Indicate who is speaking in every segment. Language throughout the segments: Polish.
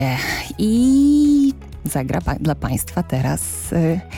Speaker 1: I zagra dla Państwa teraz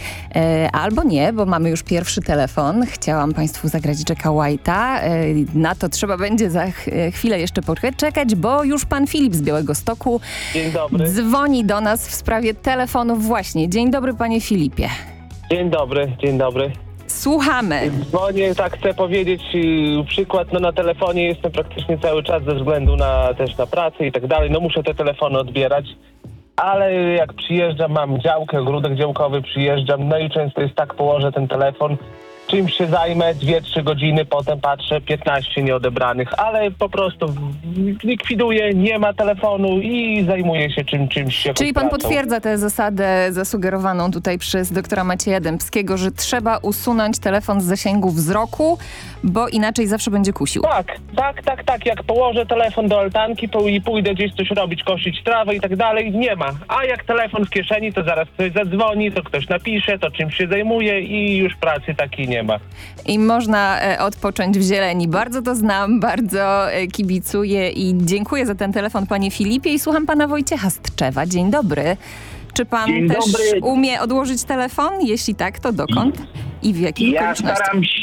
Speaker 1: albo nie, bo mamy już pierwszy telefon. Chciałam Państwu zagrać Jacka White'a. Na to trzeba będzie za chwilę jeszcze poczekać, bo już pan Filip z Białegostoku
Speaker 2: Dzień dobry.
Speaker 1: Dzwoni do nas w sprawie telefonów właśnie. Dzień dobry, panie Filipie.
Speaker 2: Dzień dobry, dzień dobry.
Speaker 1: Słuchamy.
Speaker 2: Dzwonię, tak chcę powiedzieć przykład, na telefonie jestem praktycznie cały czas ze względu też na pracę i tak dalej, muszę te telefony odbierać, ale jak przyjeżdżam, mam działkę, ogródek działkowy, przyjeżdżam, i często jest tak, położę ten telefon, czymś się zajmę, 2-3 godziny, potem patrzę, 15 nieodebranych, ale po prostu likwiduję, nie ma telefonu i zajmuję się czymś.
Speaker 1: Czyli pan
Speaker 2: pracą.
Speaker 1: potwierdza tę zasadę zasugerowaną tutaj przez doktora Macieja Dębskiego, że trzeba usunąć telefon z zasięgu wzroku, bo inaczej zawsze będzie kusił.
Speaker 2: Tak. Jak położę telefon do altanki i pójdę gdzieś coś robić, kosić trawę i tak dalej, nie ma. A jak telefon w kieszeni, to zaraz ktoś zadzwoni, to ktoś napisze, to czymś się zajmuje i już pracy takiej nie ma.
Speaker 1: I można odpocząć w zieleni. Bardzo to znam, bardzo kibicuję i dziękuję za ten telefon, panie Filipie. I słucham pana Wojciecha z Tczewa. Dzień dobry. Czy pan też umie odłożyć telefon? Jeśli tak, to dokąd? I w jakich okolicznościach?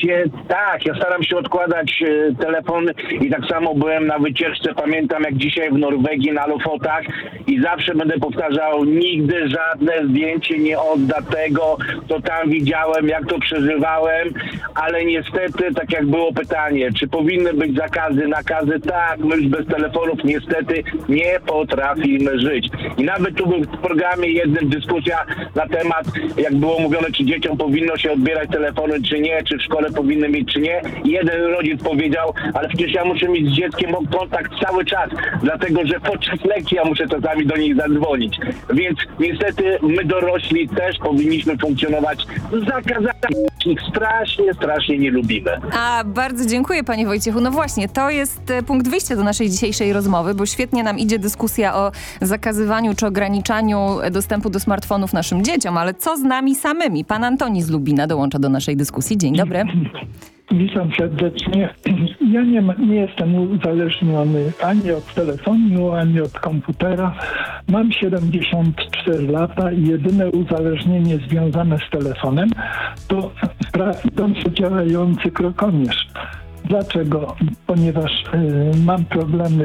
Speaker 3: Ja staram się odkładać telefon i tak samo byłem na wycieczce, pamiętam jak dzisiaj w Norwegii na Lofotach i zawsze będę powtarzał, nigdy żadne zdjęcie nie odda tego, co tam widziałem, jak to przeżywałem, ale niestety, tak jak było pytanie, czy powinny być zakazy, nakazy? Tak, my już bez telefonów niestety nie potrafimy żyć. I nawet tu był w programie jednym dyskusja na temat, jak było mówione, czy dzieciom powinno się odbierać telefony, czy nie, czy w szkole powinny mieć, czy nie. I jeden rodzic powiedział, ale przecież ja muszę mieć z dzieckiem kontakt cały czas, dlatego że podczas lekcji ja muszę czasami do nich zadzwonić. Więc niestety my dorośli też powinniśmy funkcjonować z zakazami. Ich strasznie nie lubimy.
Speaker 1: A bardzo dziękuję, panie Wojciechu. No właśnie, to jest punkt wyjścia do naszej dzisiejszej rozmowy, bo świetnie nam idzie dyskusja o zakazywaniu czy ograniczaniu dostępu do smartfonów naszym dzieciom, ale co z nami samymi? Pan Antoni z Lubina dołącza do naszej dyskusji. Dzień dobry.
Speaker 4: Witam serdecznie. Ja nie jestem uzależniony ani od telefonu, ani od komputera. Mam 74 lata i jedyne uzależnienie związane z telefonem to dobrze działający krokomierz. Dlaczego? Ponieważ mam problemy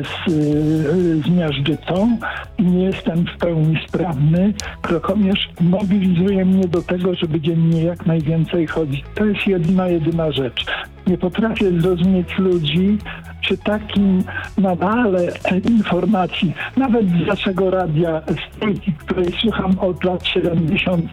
Speaker 4: z miażdżycą i nie jestem w pełni sprawny. Krokomierz mobilizuje mnie do tego, żeby dziennie jak najwięcej chodzić. To jest jedyna rzecz. Nie potrafię zrozumieć ludzi przy takim nawale informacji, nawet z naszego radia, z tej, której słucham od lat 70.,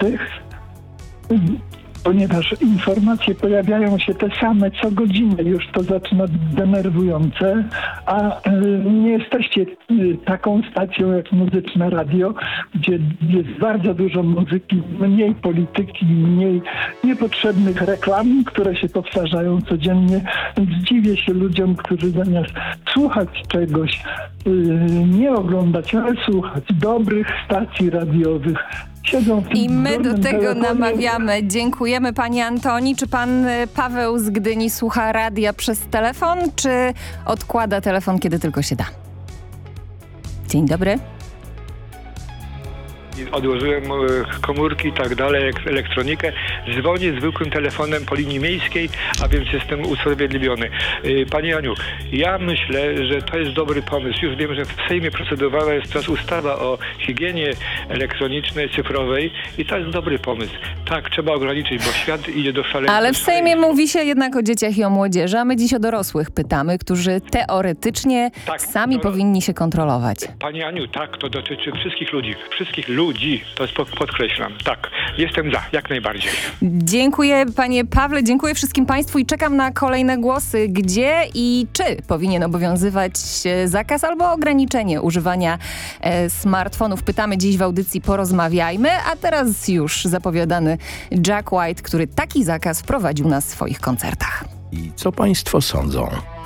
Speaker 4: ponieważ informacje pojawiają się te same co godzinę, już to zaczyna być denerwujące, a nie jesteście taką stacją jak Muzyczne Radio, gdzie jest bardzo dużo muzyki, mniej polityki, mniej niepotrzebnych reklam, które się powtarzają codziennie. Dziwię się ludziom, którzy zamiast słuchać czegoś, nie oglądać, ale słuchać dobrych stacji radiowych,
Speaker 1: i my do tego namawiamy. Dziękujemy, panie Antoni. Czy pan Paweł z Gdyni słucha radia przez telefon, czy odkłada telefon, kiedy tylko się da? Dzień dobry.
Speaker 5: Odłożyłem komórki i tak dalej, elektronikę. Dzwonię zwykłym telefonem po linii miejskiej, a więc jestem usprawiedliwiony. Pani Aniu, ja myślę, że to jest dobry pomysł. Już wiem, że w Sejmie procedowała jest teraz ustawa o higienie elektronicznej, cyfrowej i to jest dobry pomysł. Tak, trzeba ograniczyć, bo świat idzie do szaleństwa.
Speaker 1: Ale w Sejmie mówi się jednak o dzieciach i o młodzieży, a my dziś o dorosłych pytamy, którzy teoretycznie sami powinni się kontrolować.
Speaker 5: Pani Aniu, tak, to dotyczy wszystkich ludzi. Wszystkich ludzi, to jest podkreślam. Tak, jestem za, jak najbardziej.
Speaker 1: Dziękuję, panie Pawle, dziękuję wszystkim państwu i czekam na kolejne głosy, gdzie i czy powinien obowiązywać zakaz albo ograniczenie używania smartfonów. Pytamy dziś w audycji Porozmawiajmy, a teraz już zapowiadany Jack White, który taki zakaz wprowadził na swoich koncertach.
Speaker 6: I co państwo sądzą?